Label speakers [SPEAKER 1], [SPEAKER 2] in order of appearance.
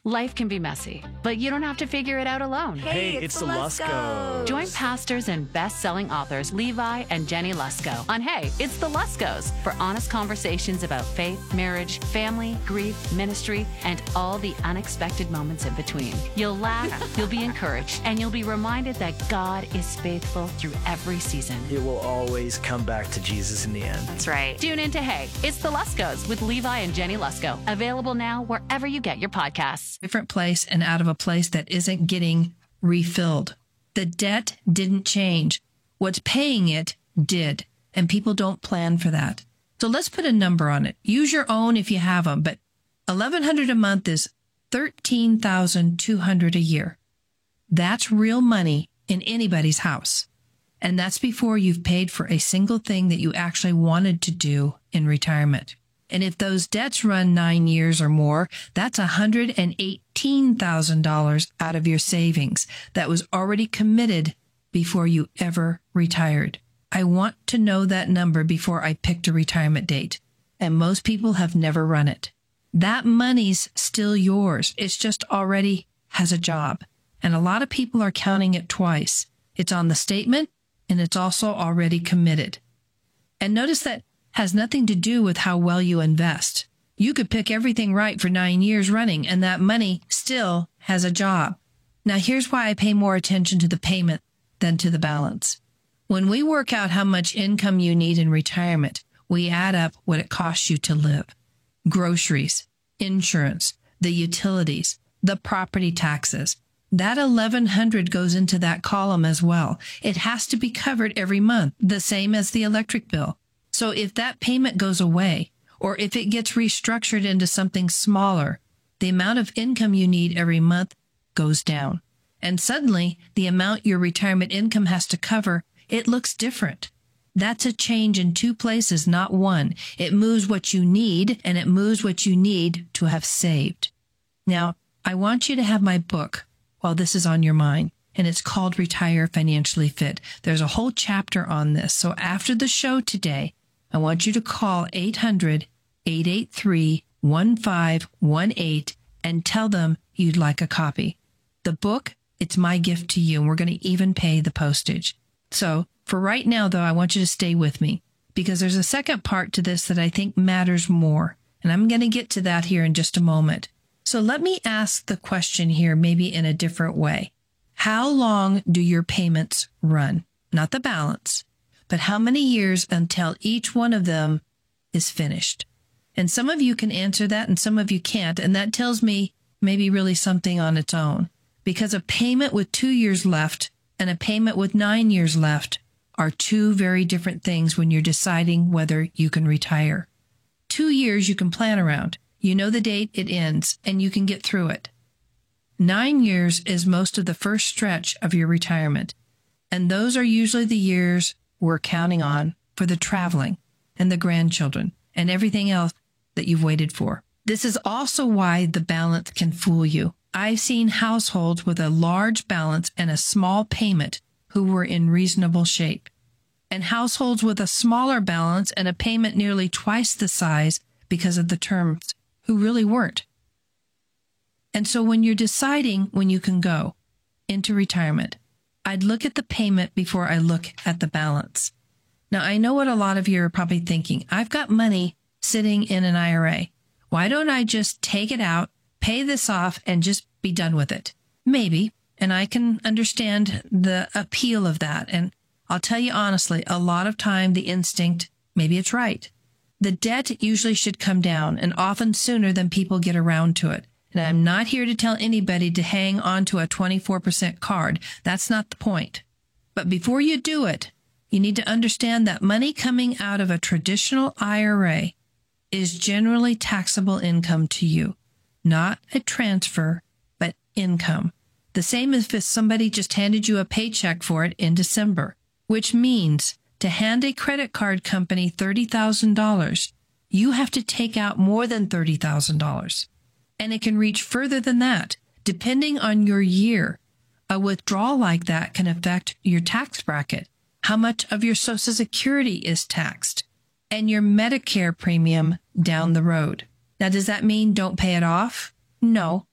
[SPEAKER 1] Life can be messy, but you don't have to figure it out alone.
[SPEAKER 2] Hey, it's the Luskos.
[SPEAKER 1] Join pastors and best-selling authors Levi and Jenny Lusko on Hey, It's the Luskos for honest conversations about faith, marriage, family, grief, ministry, and all the unexpected moments in between. You'll laugh, you'll be encouraged, and you'll be reminded that God is faithful through every season.
[SPEAKER 2] It will always come back to Jesus in the end.
[SPEAKER 1] That's right. Tune in to Hey, It's the Luskos with Levi and Jenny Lusko. Available now wherever you get your podcasts.
[SPEAKER 3] Different place and out of a place that isn't getting refilled. The debt didn't change. What's paying it did, and people don't plan for that. So let's put a number on it. Use your own if you have them, but $1,100 a month is $13,200 a year. That's real money in anybody's house. And that's before you've paid for a single thing that you actually wanted to do in retirement. And if those debts run 9 years or more, that's $118,000 out of your savings that was already committed before you ever retired. I want to know that number before I picked a retirement date. And most people have never run it. That money's still yours. It's just already has a job. And a lot of people are counting it twice. It's on the statement and it's also already committed. And notice that has nothing to do with how well you invest. You could pick everything right for 9 years running, and that money still has a job. Now, here's why I pay more attention to the payment than to the balance. When we work out how much income you need in retirement, we add up what it costs you to live. Groceries, insurance, the utilities, the property taxes. That $1,100 goes into that column as well. It has to be covered every month, the same as the electric bill. So if that payment goes away, or if it gets restructured into something smaller, the amount of income you need every month goes down. And suddenly, the amount your retirement income has to cover, it looks different. That's a change in two places, not one. It moves what you need, and it moves what you need to have saved. Now, I want you to have my book while this is on your mind, and it's called Retire Financially Fit. There's a whole chapter on this. So after the show today, I want you to call 800-883-1518 and tell them you'd like a copy. The book, it's my gift to you, and we're going to even pay the postage. So for right now, though, I want you to stay with me because there's a second part to this that I think matters more, and I'm going to get to that here in just a moment. So let me ask the question here maybe in a different way. How long do your payments run? Not the balance, but how many years until each one of them is finished? And some of you can answer that and some of you can't. And that tells me maybe really something on its own, because a payment with 2 years left and a payment with 9 years left are two very different things when you're deciding whether you can retire. 2 years you can plan around. You know the date it ends and you can get through it. 9 years is most of the first stretch of your retirement. And those are usually the years we're counting on for the traveling and the grandchildren and everything else that you've waited for. This is also why the balance can fool you. I've seen households with a large balance and a small payment who were in reasonable shape, and households with a smaller balance and a payment nearly twice the size because of the terms who really weren't. And so when you're deciding when you can go into retirement, I'd look at the payment before I look at the balance. Now, I know what a lot of you are probably thinking. I've got money sitting in an IRA. Why don't I just take it out, pay this off, and just be done with it? Maybe, and I can understand the appeal of that. And I'll tell you honestly, a lot of time the instinct, maybe it's right. The debt usually should come down, and often sooner than people get around to it. And I'm not here to tell anybody to hang on to a 24% card. That's not the point. But before you do it, you need to understand that money coming out of a traditional IRA is generally taxable income to you, not a transfer, but income. The same as if somebody just handed you a paycheck for it in December, which means to hand a credit card company $30,000, you have to take out more than $30,000. And it can reach further than that, depending on your year. A withdrawal like that can affect your tax bracket, how much of your Social Security is taxed, and your Medicare premium down the road. Now, does that mean don't pay it off? No,